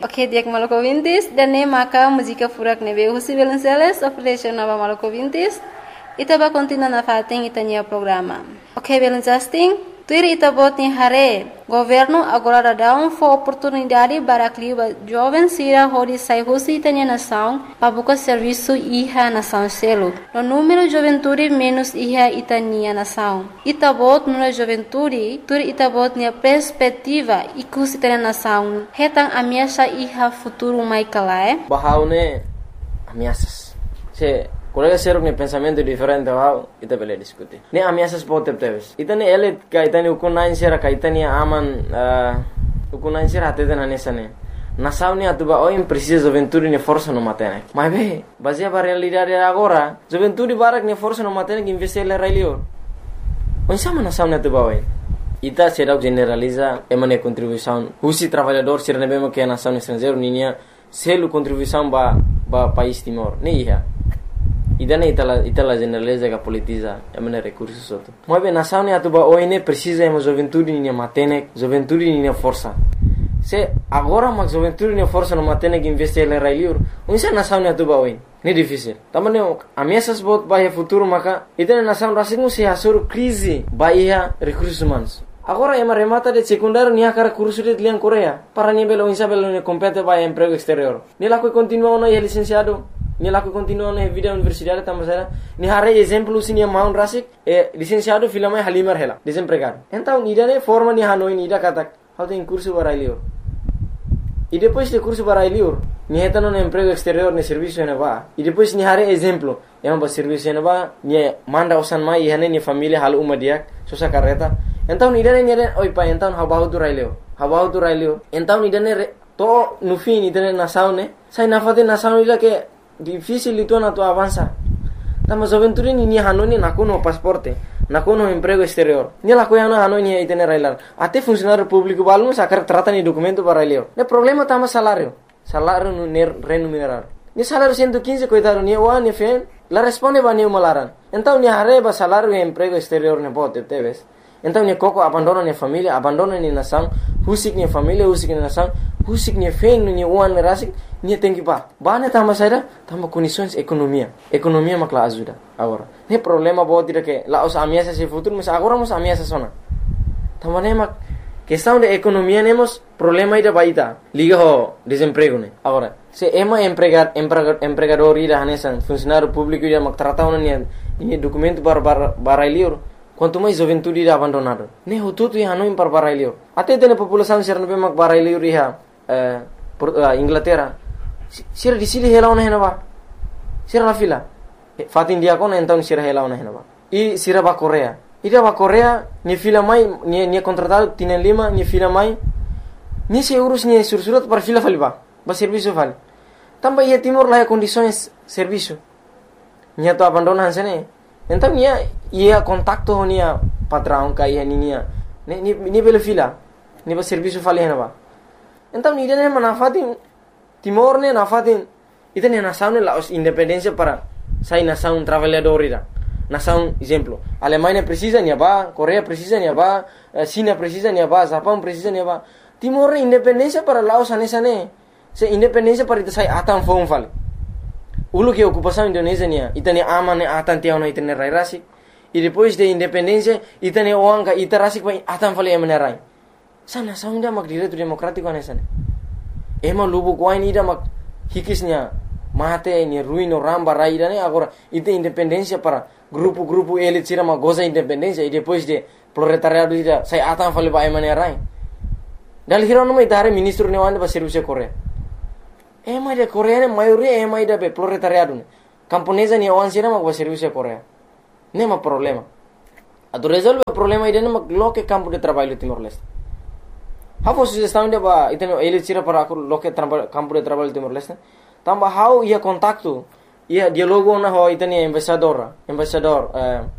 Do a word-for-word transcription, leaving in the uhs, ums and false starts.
Ok, diak maloko vintis, dan ne maka música furak nebe husi violonceles, operation nova maloko vintis, ita ba continua na fating itanya programa. Ok, violoncesting, tuir ita bot ni hare, governo agora dá um for oportunidade para cliba jovem sira hori sai husi itanya nação, pabuka serviço iha nação selo. No número juventude menos iha itania nação. Ita bot no juventude, tuir ita bot ni perspectiva ikus itanya nação. Hetang ameaça iha futuro mai kalae. Bahaune ameaças. Se colega ser um pensamento diferente ao ita bele discutir. Ne ameaças pode ter. Ita ne ele ka ita ne ukunain sera ka ita ne aman ukunain sera até na nessa ne. Nação ne atuba oi precisa juventude ne força no matene. Mas be, baseia para realidade agora, juventude barak ne força no matene que investir le railio. Onde sama nação ne atuba oi. Ita será generaliza emane contribuição. Husi trabalhador ser ne bemo que a nação estrangeiro ninia selo contribuição ba ba país Timor. Ne iha. Idane itala itala generaliza que politiza emane recursos outro. Mas bem nação ne atuba oi ne precisa emo juventude ninia matene, juventude ninia força. Se agora mas juventude ninia força no matene que investir le railio. Onde sa nação ne atuba oi. Ne difícil. Tamane ameaças bot bahia futuro maka itane nação rasingu se hasur crise bahia recursos humanos. Agora ema remata de secundário nia cara curso de liang Coreia. Para nia belo insa belo ne compete bahia emprego exterior. Ni laku continua na licenciado. Ni laku continua na vida universidade tamasera. Ni hare exemplo sinia maun rasik e licenciado filama halimar hela. Desempregado. Então idane forma ni hanoi ni da katak. How tem curso barailio. E depois de curso barailio, ni hetano na emprego exterior ne serviço ne va. E depois ni hare exemplo, ema ba serviço ne va, ni manda osan mai hane ni família hal uma dia, sosa carreta. Então ni dane ni dane oi pa então habahu tu railio. Habahu tu railio. Então ni dane to no fim ni dane nação ne. Sai na fate nação ila que difícil itu na tu avança. Tama juventude ni ni hanoni nakuno pasporte. Nakuno emprego exterior. Ni la coiana hanoni e tener railar. Até funcionário público balum sacar trata ni documento para railio. Ne problema tama salário. Salário no remunerado. Ni salário cento e quinze coitado ni wa ni fen. La responde ba ni malaran. Então ni areba salário e emprego exterior ne pode teves. Então ni coco abandona ni família, abandona ni nação, husik ni família, husik ni nação, husik ni fen ni uan rasik, ni tem que pa. Bane tama saída, tama condições economia. Economia makla ajuda agora. Ne problema pode dire que lá os ameaças se futuro, mas agora os ameaças sona. Tama ne mak questão de economia nemos problema ida baita. Liga ho desemprego ne. Agora, se ema empregar empregador ida hanesan, funcionário público ida mak trata ona ni ni documento para barailio. Quanto mais juventude ida abandonado. Ne hututu ya hanoin par barailio. Até tene população ser no mak barailio riha eh Inglaterra. Sira di sili hela ona henaba. Sira la fila. Fatin dia kona então sira hela ona henaba. I sira ba Korea. Ida ba Korea ni fila mai ni ni contratado tienen lima ni fila mai. Ni se urus ni sursurat par fila faliba. Ba serviço fali. Tamba ia Timor lá condições serviço. Nia to abandonan sene. Então ia ia contacto nia patrão kai nia. Ni ni ni bela fila. Ni ba serviço fali henaba. Então ni dene manafatin Timor ne nafatin ita ne nação ne la independência para sai nação trabalhador ira. Nação exemplo. Alemanha precisa nia ba, Coreia precisa nia ba, China precisa nia ba, Japão precisa nia ba. Timor ne independência para Laos anesa ne. Se independência para ita sai atan fon fali. Ulu que ocupação Indonésia nia, ita ne aman ne atan tiao na ita ne rai rasik. E depois de independência ita ne oang ka ita rasik pa atan fali emane rai. Sa nação dia mak direito democrático anesa ne. Ema lubu kuai ni da mak hikisnya mate ni ruino ramba raida ne agora ite independência para grupo-grupo elit sira ma goza independência e depois de proletariado ida sai atan fali ba emane rai. Dal hiro no mai dare ministro ne wanda ba serviço Coreia. Ema de Coreia ne maioria ema ida be proletariado ne. Camponesa ni wan sira ma ba serviço Coreia. Ne ma problema. Ado resolve o problema ida ne ma loke campo de trabalho Timor-Leste. How sugestão de ba iteno ele tira para aku loke campo de trabalho Timor-Leste. Tamba how ia contacto ia dialogo na ho iteni embaixador, embaixador